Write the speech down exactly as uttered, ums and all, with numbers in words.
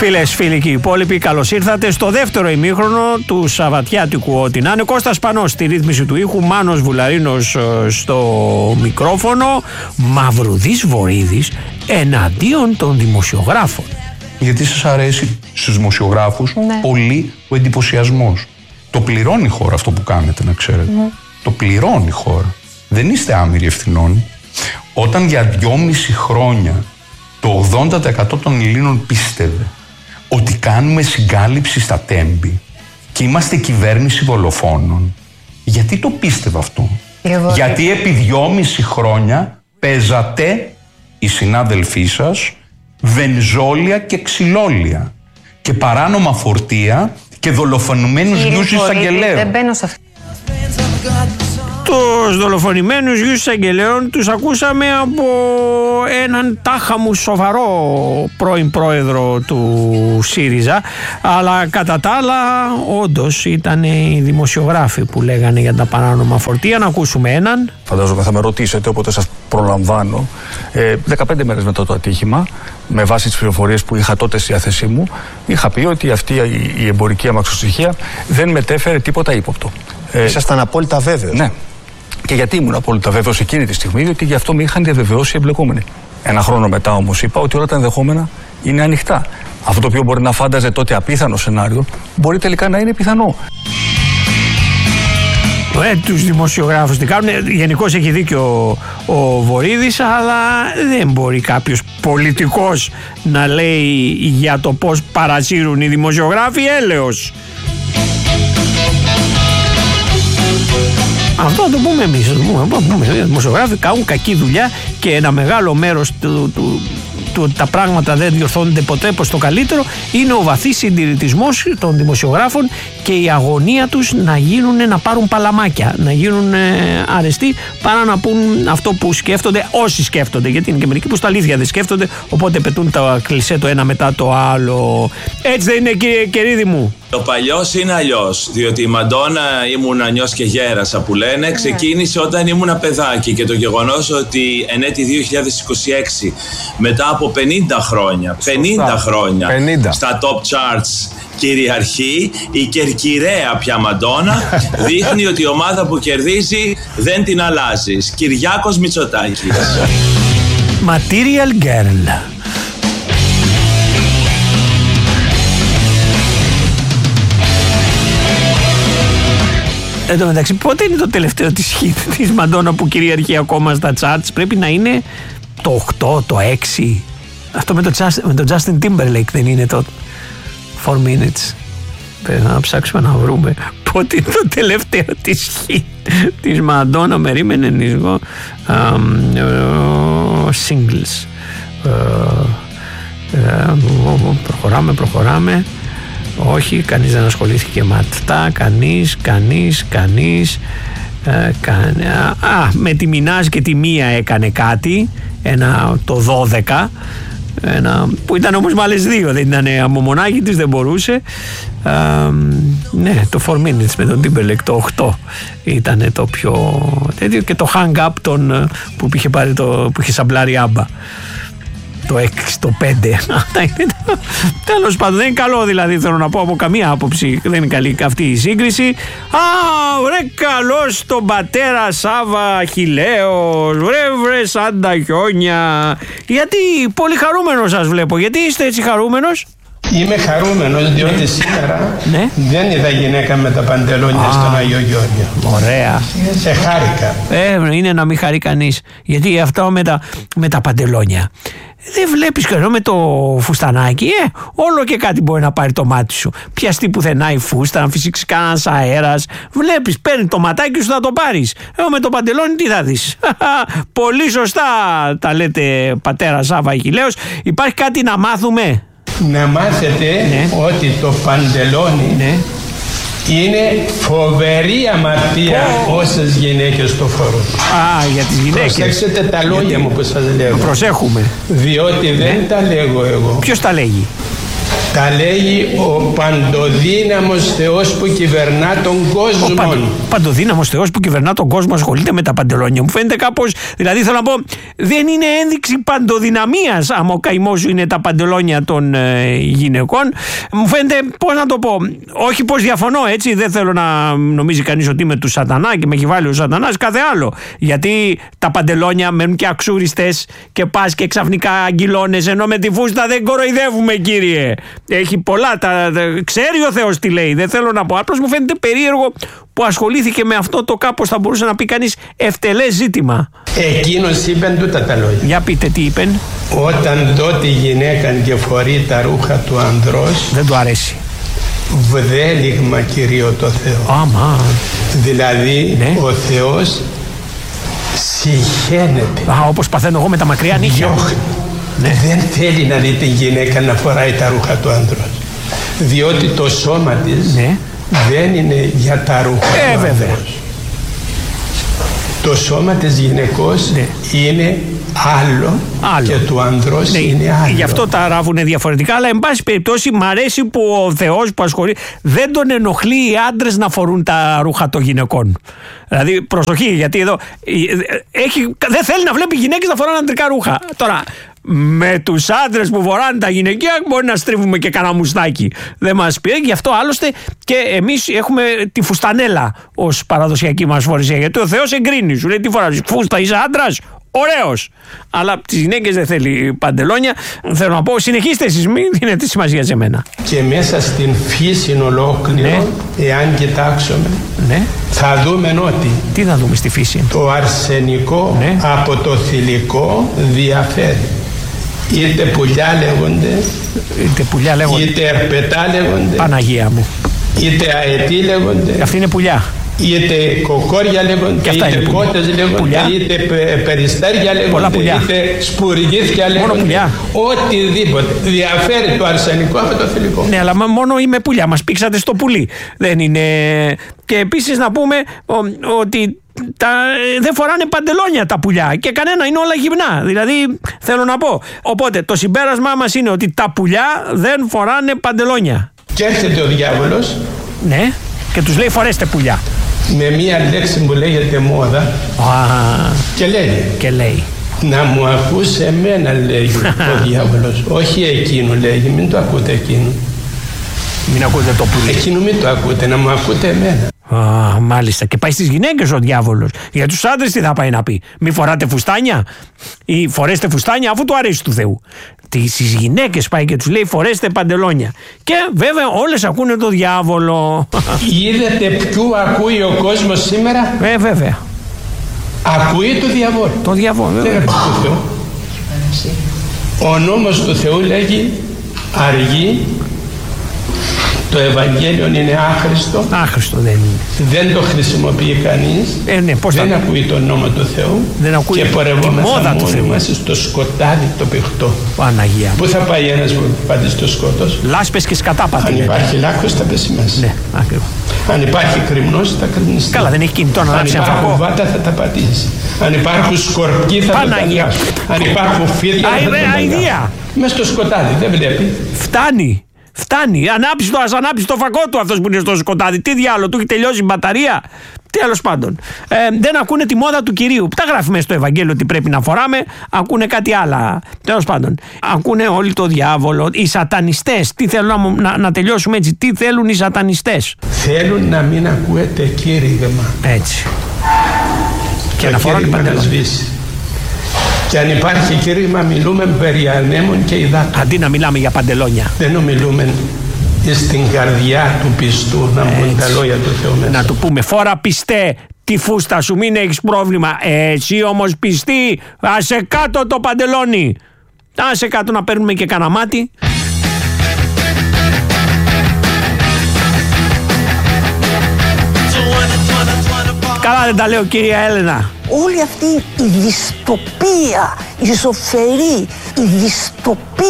Φίλες, φίλοι και οι υπόλοιποι, καλώς ήρθατε στο δεύτερο ημίχρονο του Σαββατιάτικου Ό,τι να είναι. Κώστας Πανός στη ρύθμιση του ήχου, Μάνος Βουλαρίνος στο μικρόφωνο, Μαυρουδής Βορίδης εναντίον των δημοσιογράφων. Γιατί σας αρέσει στους δημοσιογράφους ναι. πολύ ο εντυπωσιασμός. Το πληρώνει η χώρα αυτό που κάνετε, να ξέρετε. Ναι. Το πληρώνει η χώρα. Δεν είστε άμυροι ευθυνών. Όταν για δυόμιση χρόνια το ογδόντα τοις εκατό των Ελλήνων πίστευε ότι κάνουμε συγκάλυψη στα τέμπη και είμαστε κυβέρνηση δολοφόνων, γιατί το πίστευε αυτό? Εγώ... Γιατί επί δυόμιση χρόνια παίζατε οι συνάδελφοί σας βενζόλια και ξυλόλια και παράνομα φορτία και δολοφονημένους γιους εισαγγελέων. Δεν μπαίνω σε αυτό. Τους δολοφονημένους γιους εισαγγελέων τους ακούσαμε από έναν τάχα μου σοβαρό πρώην πρόεδρο του ΣΥΡΙΖΑ, αλλά κατά τα άλλα όντως ήταν οι δημοσιογράφοι που λέγανε για τα παράνομα φορτία. Να ακούσουμε έναν. Φαντάζομαι θα με ρωτήσετε, οπότε σας προλαμβάνω. Ε, δεκαπέντε μέρες μετά το ατύχημα, με βάση τις πληροφορίες που είχα τότε στη διάθεσή μου, είχα πει ότι αυτή η εμπορική αμαξοστοιχεία δεν μετέφερε τίποτα ύποπτο. Ε, Ήσασταν απόλυτα βέβαιος? Ναι. Και γιατί ήμουν απόλυτα βέβαιος εκείνη τη στιγμή? Διότι γι' αυτό με είχαν διαβεβαιώσει οι εμπλεκόμενοι. Ένα χρόνο μετά όμως είπα ότι όλα τα ενδεχόμενα είναι ανοιχτά. Αυτό το οποίο μπορεί να φάνταζε τότε απίθανο σενάριο, μπορεί τελικά να είναι πιθανό. Ε, τους δημοσιογράφους τι κάνουν. Γενικώς έχει δίκιο ο, ο Βορίδης, αλλά δεν μπορεί κάποιος πολιτικός να λέει για το πώς παρασύρουν οι δημοσιογράφοι έλεος. Αυτό το πούμε εμείς. Οι δημοσιογράφοι κάνουν κακή δουλειά και ένα μεγάλο μέρος του, του, του τα πράγματα δεν διορθώνονται ποτέ προς το καλύτερο. Είναι ο βαθύς συντηρητισμός των δημοσιογράφων και η αγωνία τους να γίνουν, να πάρουν παλαμάκια, να γίνουν ε, αρεστοί, παρά να πούν αυτό που σκέφτονται όσοι σκέφτονται. Γιατί είναι και μερικοί που στα αλήθεια δεν σκέφτονται, οπότε πετούν τα κλισέ το ένα μετά το άλλο. Έτσι δεν είναι, κύριε Κερίδη μου? Το παλιός είναι αλλιώς, διότι η Μαντόνα ήμουν νιός και γέρασα που λένε, ξεκίνησε όταν ήμουν παιδάκι, και το γεγονός ότι εν έτη δύο χιλιάδες είκοσι έξι, μετά από πενήντα χρόνια, πενήντα χρόνια πενήντα στα top charts κυριαρχεί η κερκυραία πια Μαντόνα, δείχνει ότι η ομάδα που κερδίζει δεν την αλλάζεις. Κυριάκος Μητσοτάκης. Material Girl. Εν τω μεταξύ, πότε είναι το τελευταίο της hit της Μαντόνα που κυριαρχεί ακόμα στα charts? Πρέπει να είναι το οκτώ, το έξι. Αυτό με το, Just, με το Justin Timberlake δεν είναι το four minutes? Πρέπει να ψάξουμε να βρούμε πότε είναι το τελευταίο της hit της Μαντόνα. Μερίμενε λίγο. um, uh, Singles. uh, uh, Προχωράμε, προχωράμε. Όχι, κανείς δεν ασχολήθηκε με αυτά. Κανείς, κανείς, κανείς. Ε, κάνε, α, με τη Μινάζ και τη Μία έκανε κάτι. Ένα το δώδεκα. Ένα, που ήταν όμως με άλλες δύο. Δεν ήταν από μονάχη της, δεν μπορούσε. Ε, ναι, το four minutes με τον Timberlake, το οκτώ ήταν το πιο τέτοιο. Και το hang up τον, που είχε πάρει το, που είχε σαμπλάρει άμπα. Το έξι, το πέντε. Τέλος πάντων, δεν είναι καλό, δηλαδή, θέλω να πω, από καμία άποψη δεν είναι καλή αυτή η σύγκριση. Α, βρε καλώς τον πατέρα Σάβα Χιλέος, βρε βρε σαν τα χιόνια. Γιατί πολύ χαρούμενος σας βλέπω. Γιατί είστε έτσι χαρούμενος? Είμαι χαρούμενος διότι σήμερα ναι. δεν είδα γυναίκα με τα παντελόνια Α, στον Άγιο Γεώργιο. Ωραία. Σε χάρηκα. Ε, είναι να μην χαρεί κανείς. Γιατί αυτό με τα, με τα παντελόνια δεν βλέπεις, και με το φουστανάκι, ε, όλο και κάτι μπορεί να πάρει το μάτι σου. Πιαστεί πουθενά η φούστα, να φυσήξει κανένας αέρας. Βλέπεις, παίρνει το ματάκι σου, θα το πάρεις. Εγώ με το παντελόνι τι θα δεις? Πολύ σωστά τα λέτε, πατέρα Σάβα Αχιλλέος. Υπάρχει κάτι να μάθουμε? Να μάθετε ναι. ότι το παντελόνι ναι. είναι φοβερή αμαρτία oh. όσες γυναίκες το φορούν. Α, για τις γυναίκες. Προσέξτε τα λόγια Γιατί... μου που σας λέω. Προσέχουμε. Διότι ναι. δεν τα λέγω εγώ. Ποιος τα λέγει? Τα λέει ο παντοδύναμος Θεός που κυβερνά τον κόσμο. Ο παντο, παντοδύναμος Θεός που κυβερνά τον κόσμο ασχολείται με τα παντελόνια. Μου φαίνεται κάπως, δηλαδή θέλω να πω, δεν είναι ένδειξη παντοδυναμίας άμα ο καημός σου είναι τα παντελόνια των ε, γυναικών. Μου φαίνεται, πώς να το πω, όχι πως διαφωνώ, έτσι, δεν θέλω να νομίζει κανείς ότι είμαι του σατανά και με έχει βάλει ο σατανάς, κάθε άλλο. Γιατί τα παντελόνια μένουν και αξούριστες και πας και ξαφνικά αγγυλώνες, ενώ με τη φούστα δεν κοροϊδεύουμε, κύριε. Έχει πολλά, τα, τα, ξέρει ο Θεός τι λέει, δεν θέλω να πω. Απλώς μου φαίνεται περίεργο που ασχολήθηκε με αυτό το κάπως, θα μπορούσε να πει κανείς, ευτελές ζήτημα. Εκείνος είπεν τούτα τα λόγια. Για πείτε τι είπεν. Όταν δω τη γυναίκα και φορεί τα ρούχα του ανδρός, δεν του αρέσει. Βδέλιγμα Κυρίω το Θεό. Άμα. Δηλαδή ναι. Ο Θεός συχαίνεται. Α, όπως παθαίνω εγώ με τα μακριά νύχια. Ναι. Δεν θέλει να δει τη γυναίκα να φοράει τα ρούχα του άντρος, διότι το σώμα της ναι. δεν είναι για τα ρούχα ε, του βέβαια. άντρος. Το σώμα της γυναικός ναι. είναι άλλο, άλλο και του ανδρός ναι. είναι άλλο. Γι' αυτό τα ράβουνε διαφορετικά, αλλά εν πάση περιπτώσει μ' αρέσει που ο Θεός που ασχολεί δεν τον ενοχλεί οι άντρες να φορούν τα ρούχα των γυναικών. Δηλαδή προσοχή, γιατί εδώ έχει, δεν θέλει να βλέπει γυναίκες να φοράνε αντρικά ρούχα. Τώρα με τους άντρες που φοράνε τα γυναικεία μπορεί να στρίβουμε και κανένα μουστάκι. Δεν μας πει. Γι' αυτό άλλωστε και εμείς έχουμε τη φουστανέλα ως παραδοσιακή μας φορεσία. Γιατί ο Θεός εγκρίνει. Σου λέει τι φοράς, φούστα, είσαι άντρας. Ωραίος. Αλλά τις γυναίκες δεν θέλει παντελόνια. Θέλω να πω, συνεχίστε εσείς, μην δίνετε σημασία σε μένα. Και μέσα στην φύση ολόκληρο, ναι. εάν κοιτάξουμε, ναι. θα δούμε ότι. Τι θα δούμε στη φύση? Το αρσενικό ναι. από το θηλυκό διαφέρει. Είτε πουλιά λέγονται, είτε, πουλιά λέγονται. είτε ερπετά λέγονται, Παναγία μου, είτε αετή λέγονται. Αυτή είναι πουλιά. Είτε κοκόρια λέγονται, είτε κότες λέγονται, πουλιά. είτε περιστέρια λέγονται, είτε σπουργίθια λέγονται. Οτιδήποτε. Διαφέρει το αρσενικό από το θηλυκό. Ναι, αλλά μόνο είμαι πουλιά. Μας πήξατε στο πουλί. Δεν είναι. Και επίσης να πούμε ο, ότι. Τα, δεν φοράνε παντελόνια τα πουλιά και κανένα, είναι όλα γυμνά. Δηλαδή θέλω να πω. Οπότε το συμπέρασμά μας είναι ότι τα πουλιά δεν φοράνε παντελόνια. Και έρχεται ο διάβολος. Ναι, και τους λέει φορέστε πουλιά. Με μία λέξη που λέγεται μόδα. Α, και λέει. Και λέει. Να μου ακούσει εμένα, λέει ο διάβολος. Όχι εκείνο, λέει. Μην το ακούτε εκείνο. Μην ακούτε το πουλί. Εκείνο μην το ακούτε, να μου ακούτε εμένα. Α, μάλιστα. Και πάει στις γυναίκες ο διάβολος. Για τους άντρες τι θα πάει να πει? Μη φοράτε φουστάνια ή φορέστε φουστάνια αφού του αρέσει του Θεού. Στις γυναίκες πάει και τους λέει φορέστε παντελόνια. Και βέβαια όλες ακούνε το διάβολο. Είδατε ποιου ακούει ο κόσμος σήμερα? Ε, βέβαια. Ακούει το διαβόλου. Το διαβόλου. Δεν ακούει το Θεό. Ο νόμος του Θεού λέγει αργεί. Το Ευαγγέλιο είναι άχρηστο. Άχρηστο δεν είναι. Δεν το χρησιμοποιεί κανείς. Ε, ναι, πώς δεν θα... ακούει τον νόμο του Θεού. Δεν ακούει και πορευόμαστε μόνοι μας στο σκοτάδι το πηχτό. Παναγία. Πού θα πάει ένας που πάτε στο σκότος? Λάσπες και σκατάπατη. Αν υπάρχει λάκκος θα πέσει μέσα. Ναι, ακριβώς. Αν υπάρχει κρυμνός θα κρυμνιστεί. Καλά, δεν έχει κινητό να λάψει αυτό. Αν υπάρχουν βάτα θα τα πατήσει. Αν υπάρχουν σκορπιοί θα τα πατήσει. Αν υπάρχουν φίδια θα τα πατήσει. Μες στο σκοτάδι, δεν βλέπει. Φτάνει. Φτάνει. Ανάψει το, ας ανάψει το φακό του αυτός που είναι στο σκοτάδι. Τι διάλογο, του έχει τελειώσει η μπαταρία. Τέλος πάντων. Ε, δεν ακούνε τη μόδα του Κυρίου. Τα γράφει μέσα στο Ευαγγέλιο ότι πρέπει να φοράμε. Ακούνε κάτι άλλα. Τέλος πάντων. Ακούνε όλοι το διάβολο. Οι σατανιστές. Τι θέλουν να, να, να τελειώσουμε έτσι. Τι θέλουν οι σατανιστές? Θέλουν να μην ακούετε κήρυγμα. Έτσι. Και το να φοράνε παντελόνια. Και αν υπάρχει κήρυγμα, μιλούμε περί ανέμων και υδάτων. Αντί να μιλάμε για παντελόνια. Δεν ομιλούμε στην καρδιά του πιστού να μπουν τα λόγια του Θεού μέσα. Να του πούμε φόρα πιστέ τη φούστα σου, μην έχεις πρόβλημα. Εσύ όμως πιστή, άσε κάτω το παντελόνι. Άσε κάτω να παίρνουμε και κανένα μάτι. Καλά δεν τα λέω κυρία Έλενα? Όλη αυτή η δυστοπία, η ζωφερή, η δυστοπία